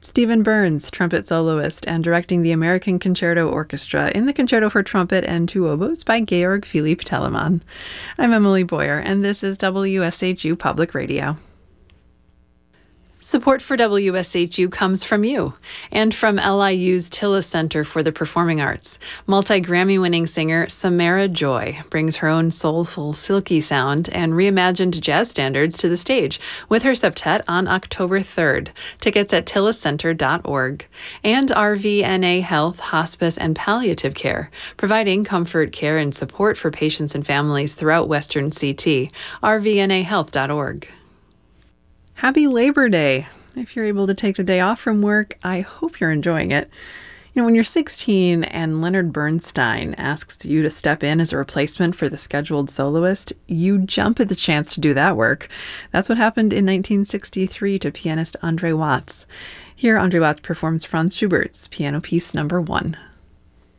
Stephen Burns, trumpet soloist and directing the American Concerto Orchestra in the Concerto for Trumpet and Two Oboes by Georg Philipp Telemann. I'm Emily Boyer, and this is WSHU Public Radio. Support for WSHU comes from you and from LIU's Tillis Center for the Performing Arts. Multi-Grammy-winning singer Samara Joy brings her own soulful, silky sound and reimagined jazz standards to the stage with her septet on October 3rd. Tickets at tilliscenter.org. And RVNA Health, Hospice, and Palliative Care, providing comfort, care, and support for patients and families throughout Western CT. rvnahealth.org. Happy Labor Day. If you're able to take the day off from work, I hope you're enjoying it. You know, when you're 16 and Leonard Bernstein asks you to step in as a replacement for the scheduled soloist, you jump at the chance to do that work. That's what happened in 1963 to pianist Andre Watts. Here, Andre Watts performs Franz Schubert's Piano Piece No. 1.